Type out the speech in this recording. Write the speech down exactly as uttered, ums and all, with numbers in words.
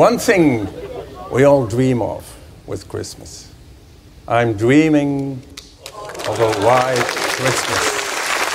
One thing we all dream of with Christmas. I'm dreaming of a white Christmas.